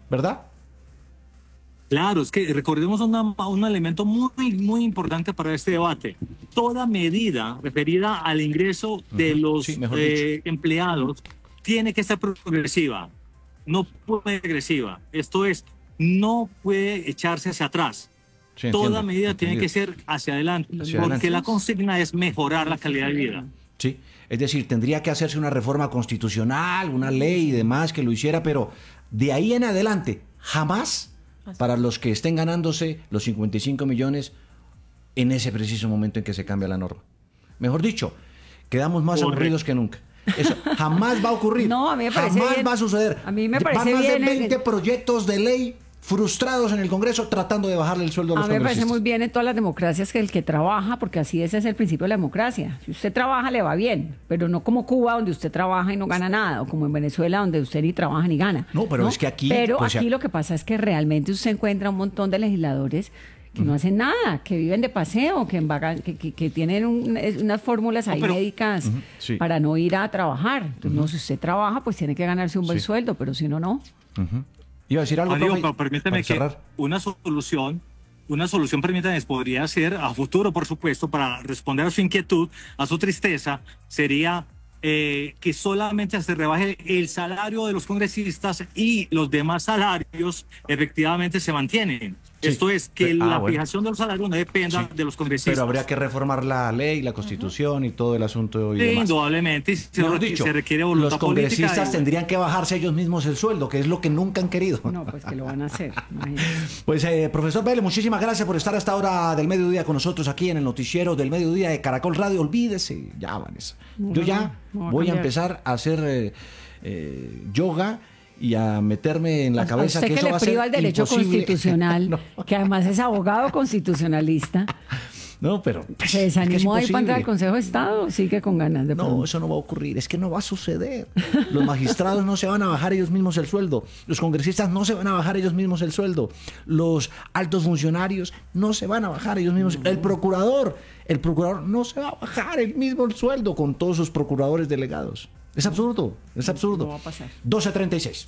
¿verdad? Claro, es que recordemos un elemento muy importante para este debate. Toda medida referida al ingreso de los Sí, mejor dicho. empleados tiene que ser progresiva, no puede ser regresiva. Esto es, no puede echarse hacia atrás. Sí, Toda entiendo, medida tiene entendido. que ser hacia adelante, Hacia porque adelante. la consigna es mejorar la calidad de vida. Sí, es decir, tendría que hacerse una reforma constitucional, una ley y demás que lo hiciera, pero de ahí en adelante, jamás para los que estén ganándose los 55 millones en ese preciso momento en que se cambia la norma. Mejor dicho, quedamos más Correcto. aburridos que nunca. Eso jamás va a ocurrir. No, a mí me parece jamás bien. va a suceder. A mí me Van parece más bien de 20 proyectos de ley frustrados en el Congreso tratando de bajarle el sueldo a los A mí me parece congresistas. muy bien en todas las democracias que el que trabaja, porque así ese es el principio de la democracia. Si usted trabaja, le va bien, pero no como Cuba, donde usted trabaja y no gana nada, o como en Venezuela, donde usted ni trabaja ni gana. No, pero es que aquí, Pero pues, aquí lo que pasa es que realmente usted encuentra un montón de legisladores que no hacen nada, que viven de paseo, que tienen unas fórmulas ahí pero- médicas sí. para no ir a trabajar. Entonces, no, si usted trabaja, pues tiene que ganarse un buen Sí. sueldo, pero si no, no. Iba a decir algo, Diego, profe, pero permíteme para que cerrar. una solución, permítame, podría ser a futuro, por supuesto, para responder a su inquietud, a su tristeza, sería que solamente se rebaje el salario de los congresistas y los demás salarios efectivamente se mantienen. Sí. Esto es, que Bueno. fijación de los salarios no dependa Sí. de los congresistas. Pero habría que reformar la ley, la constitución y todo el asunto y Sí, demás. indudablemente, Mejor dicho, se requiere voluntad los congresistas política. tendrían que bajarse ellos mismos el sueldo, que es lo que nunca han querido. No, pues que lo van a hacer. Imagínese. Pues, profesor Vélez, muchísimas gracias por estar a esta hora del mediodía con nosotros aquí en el noticiero del mediodía de Caracol Radio. Olvídese, ya, Vanessa. Yo ya no va a voy a cambiar. empezar a hacer yoga y a meterme en la cabeza a usted que que eso le va a ser priva el derecho imposible. constitucional, No. que además es abogado constitucionalista, No, pero pues, se es que es desanimó ahí para entrar al imposible. Consejo de Estado, sigue con ganas de No, pronto. eso no va a ocurrir, es que no va a suceder. Los magistrados no se van a bajar ellos mismos el sueldo, los congresistas no se van a bajar ellos mismos el sueldo, los altos funcionarios no se van a bajar ellos mismos, el procurador no se va a bajar el mismo el sueldo con todos sus procuradores delegados. Es absurdo, es absurdo. No va a pasar. 12:36.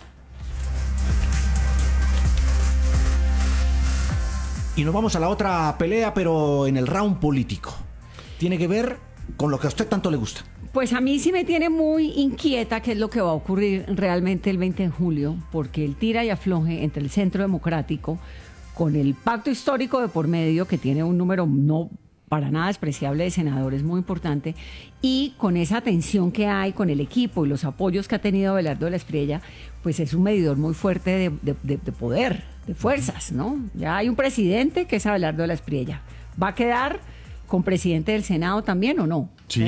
Y nos vamos a la otra pelea, pero en el round político. Tiene que ver con lo que a usted tanto le gusta. Pues a mí sí me tiene muy inquieta qué es lo que va a ocurrir realmente el 20 de julio, porque el tira y afloje entre el Centro Democrático, con el pacto histórico de por medio, que tiene un número no para nada despreciable de senadores muy importante, y con esa tensión que hay con el equipo y los apoyos que ha tenido Abelardo de la Espriella, pues es un medidor muy fuerte de poder, de fuerzas, ¿no? Ya hay un presidente que es Abelardo de la Espriella. ¿Va a quedar con presidente del Senado también o no? Sí.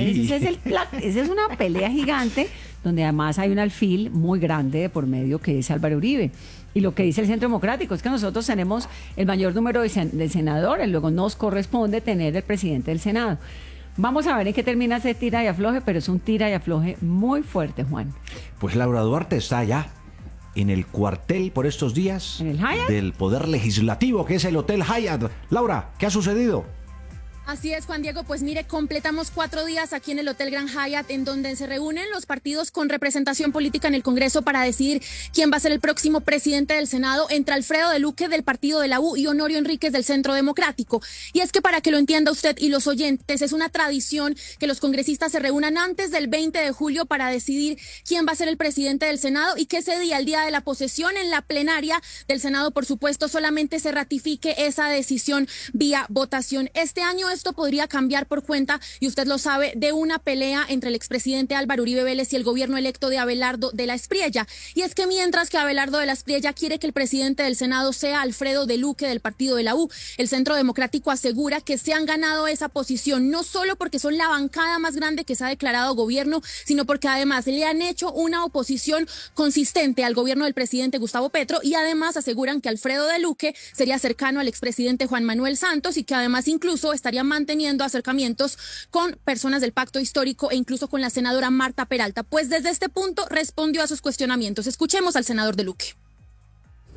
Esa es una pelea gigante donde además hay un alfil muy grande de por medio que es Álvaro Uribe. Y lo que dice el Centro Democrático es que nosotros tenemos el mayor número de senadores, luego nos corresponde tener el presidente del Senado. Vamos a ver en qué termina ese tira y afloje, pero es un tira y afloje muy fuerte, Juan. Pues Laura Duarte está allá en el cuartel por estos días ¿En el Hyatt? del Poder Legislativo, que es el Hotel Hyatt. Laura, ¿qué ha sucedido? Así es, Juan Diego, pues mire, completamos 4 días aquí en el Hotel Grand Hyatt, en donde se reúnen los partidos con representación política en el Congreso para decidir quién va a ser el próximo presidente del Senado, entre Alfredo de Luque del partido de la U y Honorio Enríquez del Centro Democrático. Y es que para que lo entienda usted y los oyentes, es una tradición que los congresistas se reúnan antes del 20 de julio para decidir quién va a ser el presidente del Senado y que ese día, el día de la posesión en la plenaria del Senado, por supuesto, solamente se ratifique esa decisión vía votación. Este año esto podría cambiar por cuenta, y usted lo sabe, de una pelea entre el expresidente Álvaro Uribe Vélez y el gobierno electo de Abelardo de la Espriella. Y es que mientras que Abelardo de la Espriella quiere que el presidente del Senado sea Alfredo de Luque del partido de la U, el Centro Democrático asegura que se han ganado esa posición, no solo porque son la bancada más grande que se ha declarado gobierno, sino porque además le han hecho una oposición consistente al gobierno del presidente Gustavo Petro, y además aseguran que Alfredo de Luque sería cercano al expresidente Juan Manuel Santos y que además incluso estaría manteniendo acercamientos con personas del pacto histórico e incluso con la senadora Marta Peralta. Pues desde este punto respondió a sus cuestionamientos. Escuchemos al senador de Luque.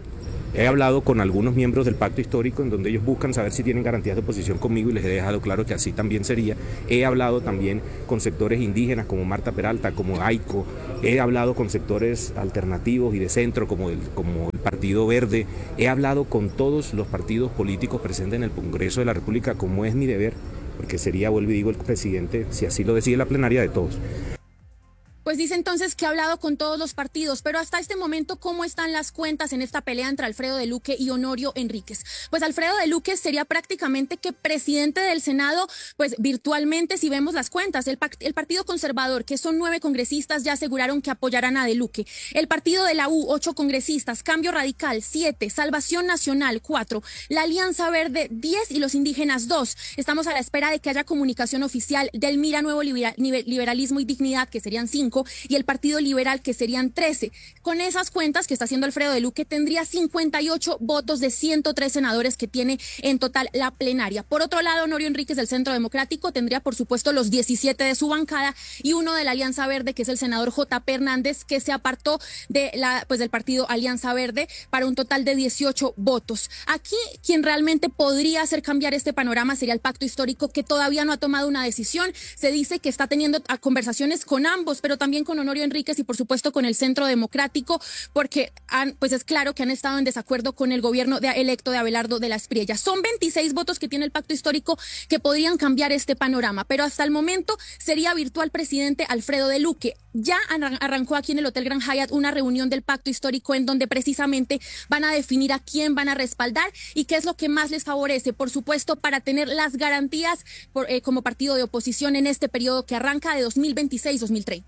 He hablado con algunos miembros del pacto histórico en donde ellos buscan saber si tienen garantías de oposición conmigo y les he dejado claro que así también sería. He hablado también con sectores indígenas como Marta Peralta, como AICO. He hablado con sectores alternativos y de centro como el Partido Verde. He hablado con todos los partidos políticos presentes en el Congreso de la República, como es mi deber, porque sería, vuelvo y digo, el presidente, si así lo decide la plenaria, de todos. Pues dice entonces que ha hablado con todos los partidos, pero hasta este momento, ¿cómo están las cuentas en esta pelea entre Alfredo de Luque y Honorio Enríquez? Pues Alfredo de Luque sería prácticamente que presidente del Senado, pues virtualmente, si vemos las cuentas. El Partido Conservador, que son 9 congresistas, ya aseguraron que apoyarán a de Luque. El Partido de la U, 8 congresistas, Cambio Radical, 7, Salvación Nacional, 4, la Alianza Verde, 10 y los indígenas, 2. Estamos a la espera de que haya comunicación oficial del Mira Nuevo Liberalismo y Dignidad, que serían 5, y el Partido Liberal, que serían 13. Con esas cuentas que está haciendo Alfredo de Luque, tendría 58 votos de 103 senadores que tiene en total la plenaria. Por otro lado, Honorio Enríquez del Centro Democrático tendría, por supuesto, los 17 de su bancada y uno de la Alianza Verde, que es el senador J.P. Hernández, que se apartó de del partido Alianza Verde para un total de 18 votos. Aquí, quien realmente podría hacer cambiar este panorama sería el Pacto Histórico, que todavía no ha tomado una decisión. Se dice que está teniendo conversaciones con ambos, pero también con Honorio Enríquez y por supuesto con el Centro Democrático, porque pues es claro que han estado en desacuerdo con el gobierno electo de Abelardo de la Espriella. Son 26 votos que tiene el Pacto Histórico que podrían cambiar este panorama, pero hasta el momento sería virtual presidente Alfredo de Luque. Ya arrancó aquí en el Hotel Grand Hyatt una reunión del Pacto Histórico en donde precisamente van a definir a quién van a respaldar y qué es lo que más les favorece, por supuesto, para tener las garantías como partido de oposición en este periodo que arranca de 2026-2030.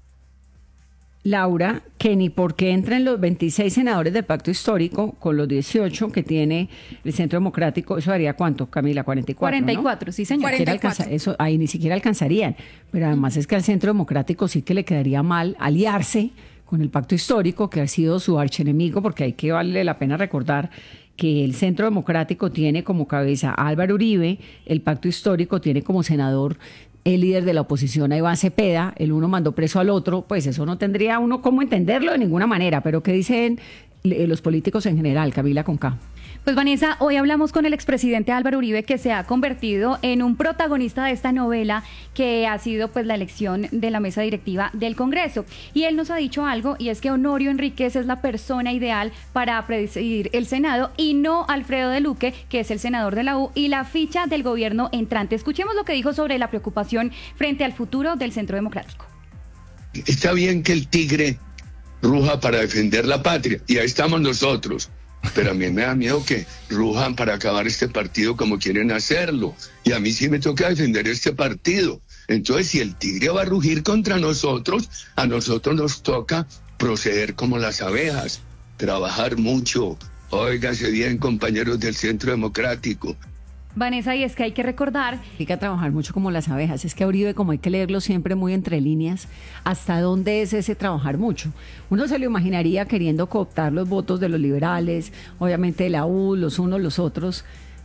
Laura, que ni por qué entren los 26 senadores del Pacto Histórico con los 18 que tiene el Centro Democrático, ¿eso haría cuánto, Camila? 44, ¿no? Sí, señor. 44. Eso, ahí ni siquiera alcanzarían. Pero además es que al Centro Democrático sí que le quedaría mal aliarse con el Pacto Histórico, que ha sido su archienemigo, porque hay que vale la pena recordar que el Centro Democrático tiene como cabeza a Álvaro Uribe, el Pacto Histórico tiene como senador el líder de la oposición a Iván Cepeda, el uno mandó preso al otro, pues eso no tendría uno cómo entenderlo de ninguna manera, pero ¿qué dicen los políticos en general, Camila con K? Pues Vanessa, hoy hablamos con el expresidente Álvaro Uribe, que se ha convertido en un protagonista de esta novela que ha sido pues la elección de la mesa directiva del Congreso. Y él nos ha dicho algo, y es que Honorio Enríquez es la persona ideal para presidir el Senado y no Alfredo de Luque, que es el senador de la U y la ficha del gobierno entrante. Escuchemos lo que dijo sobre la preocupación frente al futuro del Centro Democrático. Está bien que el tigre ruja para defender la patria, y ahí estamos nosotros. Pero a mí me da miedo que rujan para acabar este partido como quieren hacerlo. Y a mí sí me toca defender este partido. Entonces, si el tigre va a rugir contra nosotros, a nosotros nos toca proceder como las abejas, trabajar mucho. Óigase bien, compañeros del Centro Democrático. Vanessa, y es que hay que recordar... Hay que trabajar mucho como las abejas. Es que a Uribe, como hay que leerlo siempre muy entre líneas, ¿hasta dónde es ese trabajar mucho? Uno se lo imaginaría queriendo cooptar los votos de los liberales, obviamente de la U, los unos, los otros.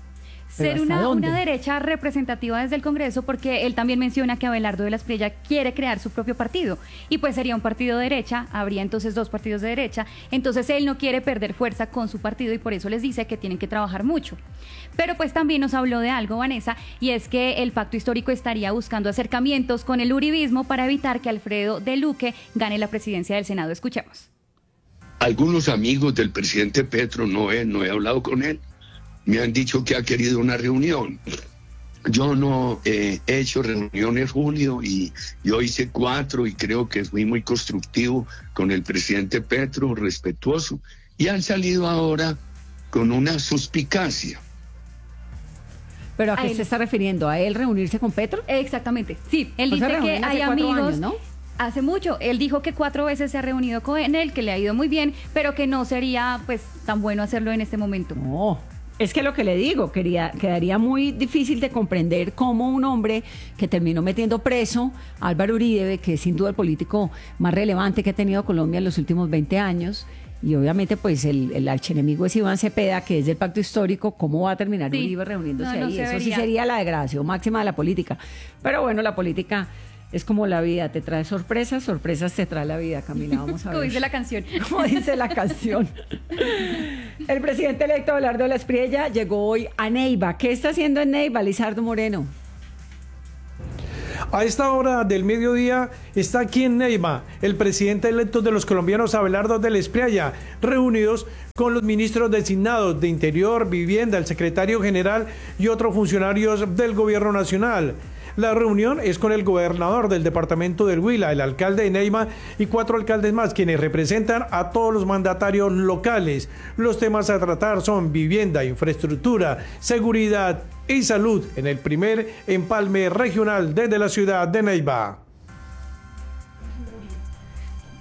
Ser una derecha representativa desde el Congreso, porque él también menciona que Abelardo de la Espriella quiere crear su propio partido, y pues sería un partido de derecha, habría entonces 2 partidos de derecha, entonces él no quiere perder fuerza con su partido y por eso les dice que tienen que trabajar mucho. Pero pues también nos habló de algo, Vanessa, y es que el Pacto Histórico estaría buscando acercamientos con el uribismo para evitar que Alfredo de Luque gane la presidencia del Senado. Escuchemos. Algunos amigos del presidente Petro, no he hablado con él, me han dicho que ha querido una reunión. Yo no he hecho reuniones, Julio, y yo hice 4 y creo que fui muy constructivo con el presidente Petro, respetuoso, y han salido ahora con una suspicacia. ¿Pero a qué se está refiriendo? ¿A él reunirse con Petro? Exactamente, sí, él dice que hay amigos... Años, ¿no? Hace mucho, él dijo que 4 veces se ha reunido con él, que le ha ido muy bien, pero que no sería pues tan bueno hacerlo en este momento. No. Es que lo que le digo, quedaría muy difícil de comprender cómo un hombre que terminó metiendo preso a Álvaro Uribe, que es sin duda el político más relevante que ha tenido Colombia en los últimos 20 años, y obviamente pues el archienemigo es Iván Cepeda, que es del Pacto Histórico, ¿cómo va a terminar Uribe reuniéndose ahí? Eso sí sería la degradación máxima de la política. Pero bueno, la política... Es como la vida, te trae sorpresas, sorpresas te trae la vida, Camila, vamos a ver. Como dice la canción. Como dice la canción. El presidente electo Abelardo de la Espriella llegó hoy a Neiva. ¿Qué está haciendo en Neiva, Lizardo Moreno? A esta hora del mediodía está aquí en Neiva el presidente electo de los colombianos, Abelardo de la Espriella, reunidos con los ministros designados de Interior, Vivienda, el secretario general y otros funcionarios del gobierno nacional. La reunión es con el gobernador del departamento del Huila, el alcalde de Neiva y 4 alcaldes más, quienes representan a todos los mandatarios locales. Los temas a tratar son vivienda, infraestructura, seguridad y salud en el primer empalme regional desde la ciudad de Neiva.